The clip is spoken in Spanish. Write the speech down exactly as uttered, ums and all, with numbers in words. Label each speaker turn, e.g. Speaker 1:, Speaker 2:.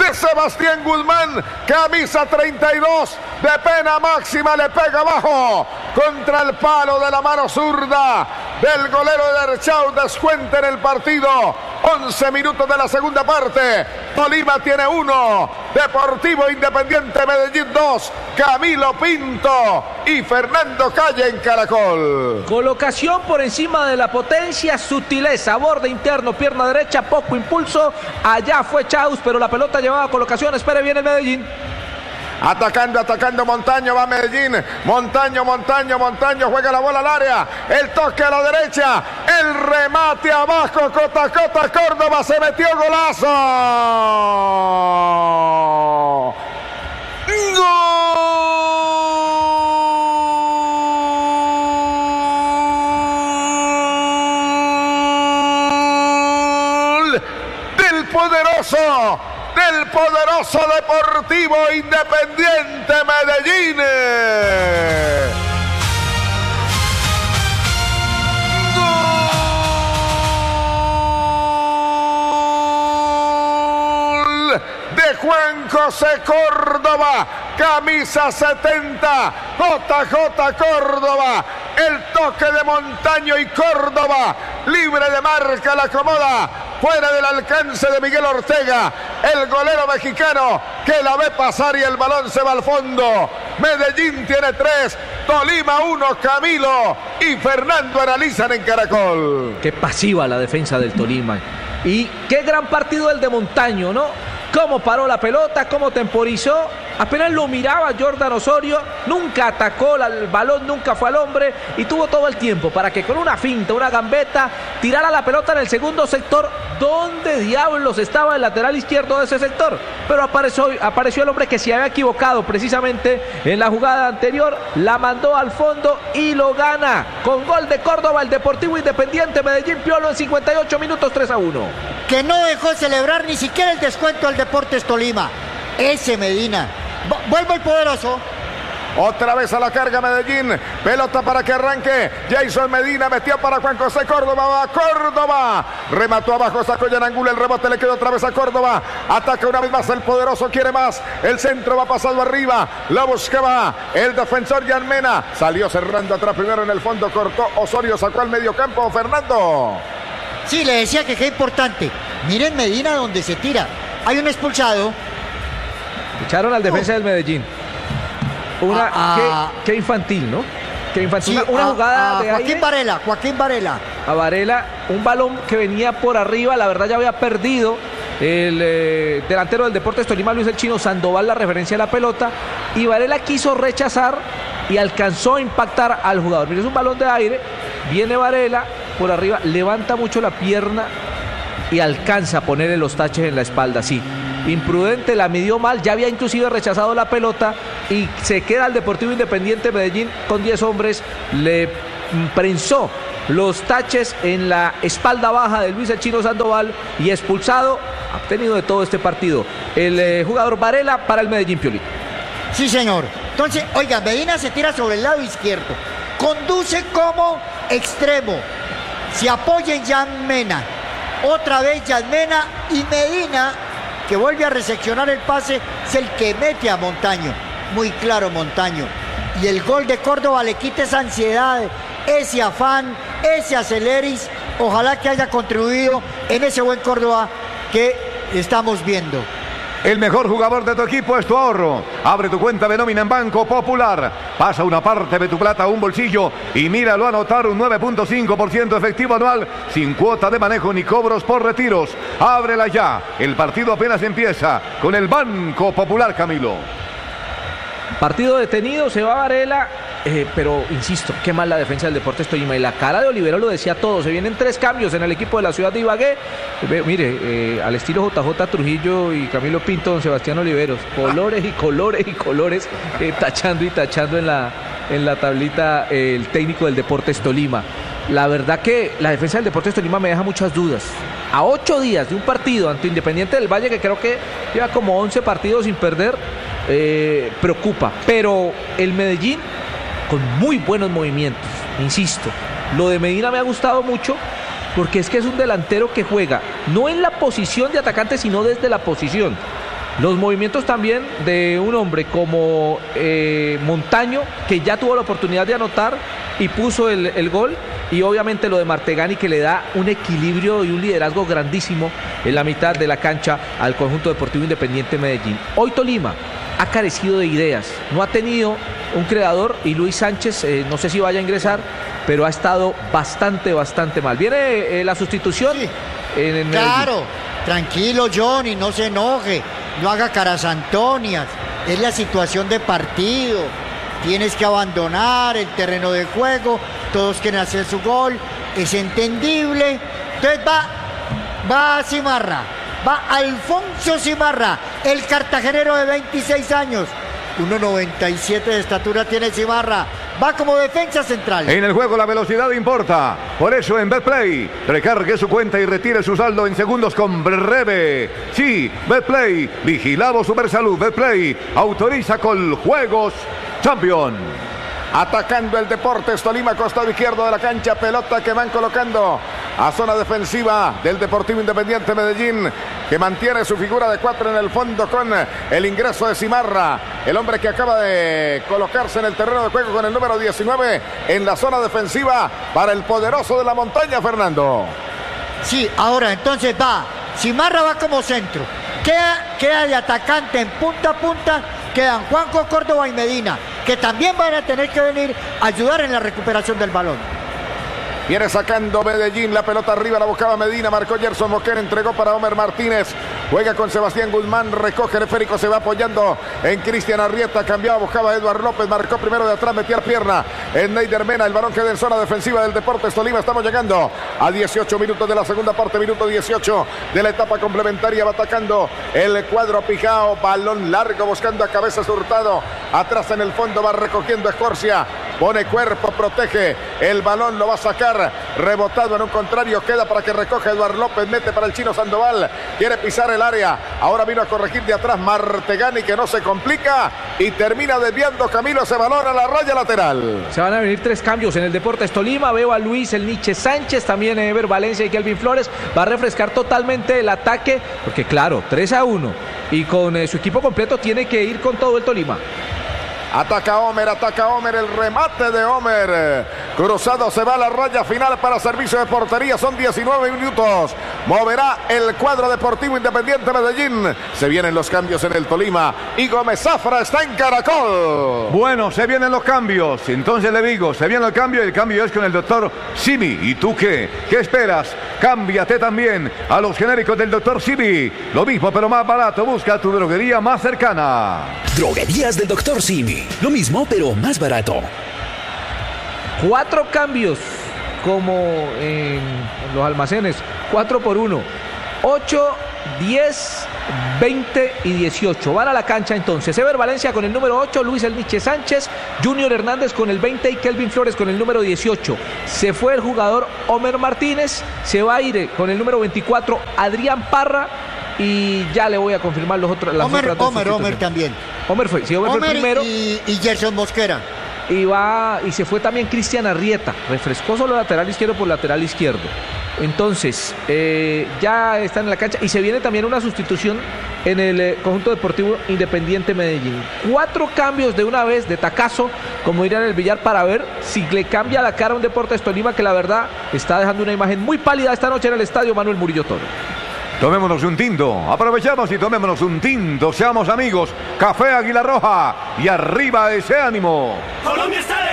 Speaker 1: de Sebastián Guzmán, camisa treinta y dos, de pena máxima, le pega abajo contra el palo de la mano zurda del golero de Erchau. Descuenta en el partido, once minutos de la segunda parte. Tolima tiene uno, Deportivo Independiente Medellín dos, Camilo Pinto y Fernando Calle en Caracol.
Speaker 2: Colocación por encima de la potencia, sutileza, borde interno, pierna derecha, poco impulso. Allá fue Chaus, pero la pelota llevaba colocación. Espere bien el Medellín.
Speaker 1: Atacando, atacando Montaño, va Medellín. Montaño, Montaño, Montaño, juega la bola al área. El toque a la derecha, el remate abajo, Cota, Cota, Córdoba, se metió, golazo. ¡Gol! Del poderoso. Del poderoso Deportivo Independiente Medellín. Gol de Juan José Córdoba, camisa setenta, J J Córdoba. El toque de Montaño y Córdoba, libre de marca, la acomoda fuera del alcance de Miguel Ortega, el golero mexicano que la ve pasar y el balón se va al fondo. Medellín tiene tres, Tolima uno, Camilo y Fernando analizan en Caracol.
Speaker 2: Qué pasiva la defensa del Tolima. Y qué gran partido el de Montaño, ¿no? Cómo paró la pelota, cómo temporizó. Apenas lo miraba Jordan Osorio, nunca atacó, el balón nunca fue al hombre y tuvo todo el tiempo para que con una finta, una gambeta, tirara la pelota en el segundo sector. ¿Dónde diablos estaba el lateral izquierdo de ese sector? Pero apareció, apareció el hombre que se había equivocado precisamente en la jugada anterior, la mandó al fondo y lo gana con gol de Córdoba el Deportivo Independiente Medellín. Piolo en cincuenta y ocho minutos, tres a uno.
Speaker 3: Que no dejó celebrar ni siquiera el descuento al Deportes Tolima. Ese Medina. Vuelve el poderoso.
Speaker 1: Otra vez a la carga Medellín. Pelota para que arranque. Jason Medina metió para Juan José Córdoba. Va Córdoba. Remató abajo, sacó Yanangula. El rebote le quedó otra vez a Córdoba. Ataca una vez más el poderoso. Quiere más. El centro va pasado arriba. La buscaba el defensor Jan Mena. Salió cerrando atrás primero en el fondo. Cortó Osorio. Sacó al medio campo Fernando.
Speaker 3: Sí, le decía que qué importante. Miren Medina donde se tira. Hay un expulsado.
Speaker 2: Echaron al defensa oh. del Medellín. Una,
Speaker 3: ah,
Speaker 2: qué, qué infantil, ¿no? Qué infantil.
Speaker 3: Sí,
Speaker 2: una, una
Speaker 3: ah,
Speaker 2: jugada
Speaker 3: ah,
Speaker 2: de
Speaker 3: Joaquín
Speaker 2: aire.
Speaker 3: Varela, Joaquín Varela.
Speaker 2: A Varela, un balón que venía por arriba, la verdad ya había perdido el eh, delantero del Deportes Tolima, Luis el Chino Sandoval, la referencia a la pelota, y Varela quiso rechazar y alcanzó a impactar al jugador. Mira, es un balón de aire, viene Varela por arriba, levanta mucho la pierna y alcanza a ponerle los taches en la espalda, sí. Imprudente, la midió mal, ya había inclusive rechazado la pelota y se queda el Deportivo Independiente Medellín con diez hombres, le prensó los taches en la espalda baja de Luis el Chino Sandoval y expulsado, ha tenido de todo este partido el eh, jugador Varela para el Medellín, Pioli.
Speaker 3: Sí, señor. Entonces, oiga, Medina se tira sobre el lado izquierdo, conduce como extremo, se apoya en Jan Mena, otra vez Jan Mena y Medina, que vuelve a reseccionar el pase, es el que mete a Montaño. Muy claro Montaño. Y el gol de Córdoba le quita esa ansiedad, ese afán, ese aceleris. Ojalá que haya contribuido en ese buen Córdoba que estamos viendo.
Speaker 4: El mejor jugador de tu equipo es tu ahorro. Abre tu cuenta de nómina en Banco Popular. Pasa una parte de tu plata a un bolsillo y míralo anotar un nueve punto cinco por ciento efectivo anual sin cuota de manejo ni cobros por retiros. Ábrela ya. El partido apenas empieza con el Banco Popular, Camilo.
Speaker 2: Partido detenido, se va Varela, eh, pero insisto, qué mal la defensa del Deportes Tolima. Y la cara de Olivero lo decía todo. Se vienen tres cambios en el equipo de la ciudad de Ibagué. Eh, mire, eh, al estilo J J Trujillo y Camilo Pinto, don Sebastián Oliveros. Colores y colores y colores, eh, tachando y tachando en la, en la tablita eh, el técnico del Deportes Tolima. La verdad que la defensa del Deportes Tolima me deja muchas dudas. A ocho días de un partido ante Independiente del Valle, que creo que lleva como once partidos sin perder, eh, preocupa. Pero el Medellín, con muy buenos movimientos, insisto. Lo de Medina me ha gustado mucho, porque es que es un delantero que juega no en la posición de atacante, sino desde la posición. Los movimientos también de un hombre como eh, Montaño, que ya tuvo la oportunidad de anotar y puso el, el gol, y obviamente lo de Martegani, que le da un equilibrio y un liderazgo grandísimo en la mitad de la cancha al conjunto Deportivo Independiente Medellín. Hoy Tolima ha carecido de ideas, no ha tenido un creador, y Luis Sánchez eh, no sé si vaya a ingresar, pero ha estado bastante, bastante mal. Viene eh, la sustitución
Speaker 3: Sí.
Speaker 2: en el
Speaker 3: Claro, tranquilo Johnny, no se enoje, no haga caras antonias, es la situación de partido, tienes que abandonar el terreno de juego, todos quieren hacer su gol, es entendible, entonces va, va Cimarra, va Alfonso Cimarra, el cartagenero de veintiséis años, uno noventa y siete de estatura tiene Cimarra, va como defensa central.
Speaker 4: En el juego la velocidad importa. Por eso en Betplay, recargue su cuenta y retire su saldo en segundos con breve. Sí, Betplay, vigilado Supersalud. Betplay autoriza con Juegos Champion.
Speaker 1: Atacando el Deportes Tolima, costado izquierdo de la cancha, pelota que van colocando a zona defensiva del Deportivo Independiente Medellín, que mantiene su figura de cuatro en el fondo con el ingreso de Cimarra, el hombre que acaba de colocarse en el terreno de juego con el número diecinueve en la zona defensiva para el poderoso de la montaña, Fernando.
Speaker 3: Sí, ahora entonces va, Cimarra va como centro, queda, queda de atacante en punta a punta, quedan Juanjo Córdoba y Medina, que también van a tener que venir a ayudar en la recuperación del balón.
Speaker 1: Viene sacando Medellín, la pelota arriba, la buscaba Medina, marcó Gerson Moquer, entregó para Homer Martínez, juega con Sebastián Guzmán, recoge el esférico, se va apoyando en Cristian Arrieta, cambiaba, buscaba a Eduard López, marcó primero de atrás, metía pierna en Neider Mena, el balón queda en zona defensiva del Deportes Tolima. Estamos llegando a dieciocho minutos de la segunda parte, minuto dieciocho de la etapa complementaria, va atacando el cuadro Pijao, balón largo buscando a Cabezas Hurtado, atrás en el fondo va recogiendo Escorcia, pone cuerpo, protege, el balón lo va a sacar, rebotado en un contrario, queda para que recoja Eduard López, mete para el chino Sandoval, quiere pisar el área, ahora vino a corregir de atrás Martegani, que no se complica y termina desviando Camilo ese balón a la raya lateral.
Speaker 2: Se van a venir tres cambios en el Deportes Tolima. Veo a Luis el Nietzsche Sánchez, también Ever Valencia y Kelvin Flores. Va a refrescar totalmente el ataque, porque claro, tres a uno y con eh, su equipo completo tiene que ir con todo el Tolima.
Speaker 1: Ataca Homer, ataca Homer, el remate de Homer. Cruzado, se va a la raya final para servicio de portería. Son diecinueve minutos. Moverá el cuadro Deportivo Independiente Medellín. Se vienen los cambios en el Tolima. Y Gómez Zafra está en Caracol.
Speaker 4: Bueno, se vienen los cambios. Entonces le digo, se viene el cambio y el cambio es con el doctor Simi. ¿Y tú qué? ¿Qué esperas? Cámbiate también a los genéricos del doctor Simi. Lo mismo pero más barato. Busca tu droguería más cercana.
Speaker 5: Droguerías del doctor Simi. Lo mismo, pero más barato.
Speaker 2: Cuatro cambios, como en los almacenes. Cuatro por uno. Ocho, diez, veinte y dieciocho. Van a la cancha entonces. Ever Valencia con el número ocho, Luis El Nietzsche Sánchez, Junior Hernández con el veinte y Kelvin Flores con el número dieciocho. Se fue el jugador Homer Martínez. Se va a ir con el número veinticuatro, Adrián Parra. Y ya le voy a confirmar los otros. Las
Speaker 3: Homer,
Speaker 2: otras dos
Speaker 3: Homer, Homer también.
Speaker 2: Homer fue, sí, Homer,
Speaker 3: Homer
Speaker 2: fue el primero.
Speaker 3: Y, y Gerson Mosquera.
Speaker 2: Y va y se fue también Cristian Arrieta, refrescó solo lateral izquierdo por lateral izquierdo. Entonces, eh, ya están en la cancha y se viene también una sustitución en el eh, conjunto Deportivo Independiente Medellín. Cuatro cambios de una vez, de tacazo, como dirían en el billar, para ver si le cambia la cara a un Deportes Tolima que la verdad está dejando una imagen muy pálida esta noche en el estadio Manuel Murillo Toro.
Speaker 4: Tomémonos un tinto, aprovechamos y tomémonos un tinto, seamos amigos. Café Águila Roja y arriba ese ánimo.
Speaker 5: Colombia está de